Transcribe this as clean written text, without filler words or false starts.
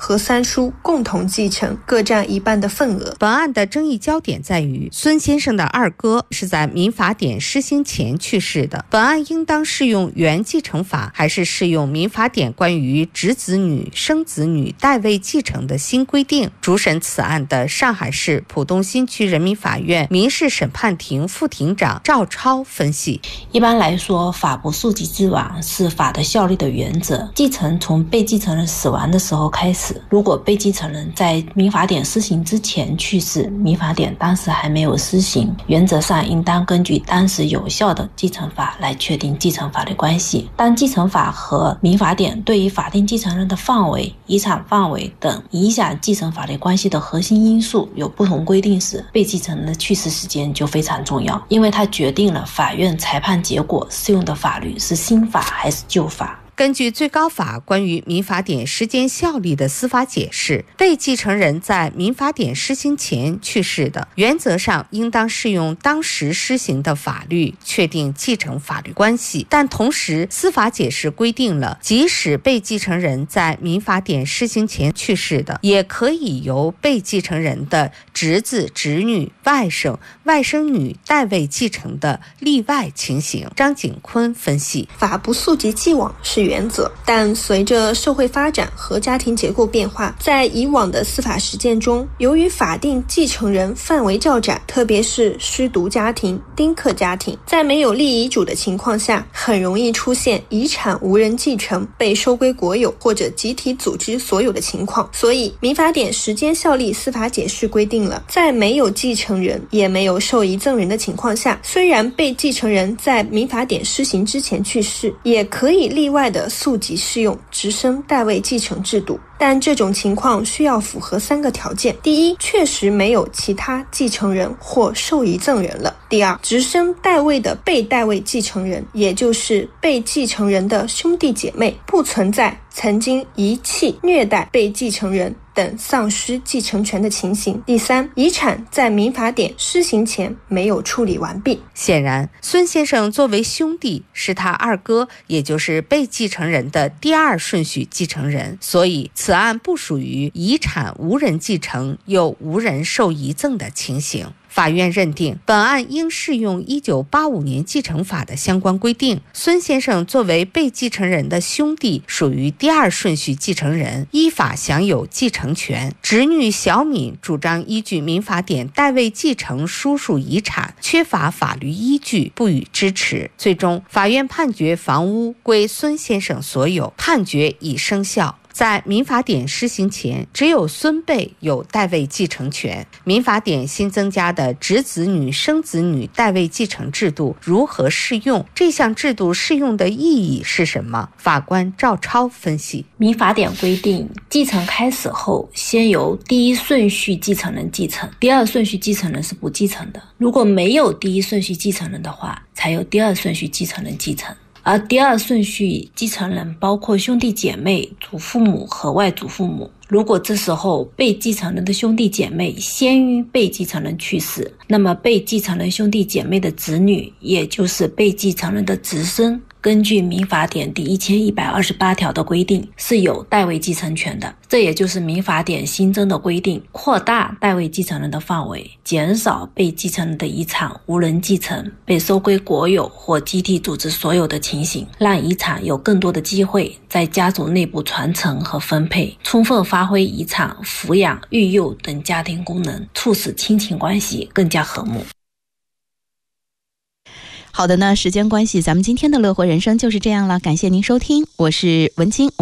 和三叔共同继承，各占一半的份额。 本案的争议焦点在于，孙先生的二哥是在民法典施行前去世的，本案应当适用原继承法，还是适用民法典关于侄子女、生子女代位继承的新规定？主审此案的上海市浦东新区人民法院民事审判庭副庭长赵超分析， 一般来说，法不溯及既往是法的效力的原则。继承从被继承人死亡的时候开始，如果被继承人在民法典施行之前去世，民法典当时还没有施行，原则上应当根据当时有效的继承法来确定继承法律关系。当继承法和民法典对于法定继承人的范围、遗产范围等影响继承法律关系的核心因素有不同规定时，被继承人的去世时间就非常重要，因为它决定了法院裁判结果适用的法律是新法还是旧法。 根据最高法关于民法典时间效力的司法解释，被继承人在民法典施行前去世的，原则上应当适用当时施行的法律确定继承法律关系。但同时，司法解释规定了，即使被继承人在民法典施行前去世的，也可以由被继承人的侄子、侄女、外甥、外甥女代位继承的例外情形。张景坤分析， 法不溯及既往是原则，但随着社会发展和家庭结构变化，在以往的司法实践中，由于法定继承人范围较窄，特别是失独家庭、丁克家庭，在没有立遗嘱的情况下，很容易出现遗产无人继承、被收归国有或者集体组织所有的情况。所以民法典时间效力司法解释规定了，在没有继承人也没有受遗赠人的情况下，虽然被继承人在民法典施行之前去世，也可以例外的溯及适用直升代位继承制度。但这种情况需要符合3个条件：第一，确实没有其他继承人或受遗赠人了；第二，直升代位的被代位继承人，也就是被继承人的兄弟姐妹，不存在曾经遗弃、虐待被继承人等丧失继承权的情形；第三，遗产在民法典施行前没有处理完毕。 显然，孙先生作为兄弟，是他二哥，也就是被继承人的第2顺序继承人，所以此案不属于遗产无人继承又无人受遗赠的情形。法院认定本案应适用1985年继承法的相关规定，孙先生作为被继承人的兄弟，属于第2顺序继承人，依法享有继承权。侄女小敏主张依据民法典代位继承叔叔遗产，缺乏法律依据，不予支持。最终，法院判决房屋归孙先生所有，判决已生效。在民法典施行前，只有孙辈有代位继承权。民法典新增加的侄子女、生子女代位继承制度如何适用？这项制度适用的意义是什么？法官赵超分析， 民法典规定，继承开始后，先由第1顺序继承人继承，第2顺序继承人是不继承的。如果没有第1顺序继承人的话，才由第2顺序继承人继承。而第2顺序继承人包括兄弟姐妹、祖父母和外祖父母。如果这时候被继承人的兄弟姐妹先于被继承人去世，那么被继承人兄弟姐妹的子女，也就是被继承人的侄孙，根据民法典第1128条的规定，是有代位继承权的。这也就是民法典新增的规定，扩大代位继承人的范围，减少被继承人的遗产无人继承、被收归国有或集体组织所有的情形，让遗产有更多的机会在家族内部传承和分配，充分发挥遗产抚养、育幼等家庭功能，促使亲情关系更加和睦。 好的呢，时间关系，咱们今天的乐活人生就是这样了，感谢您收听，我是文清。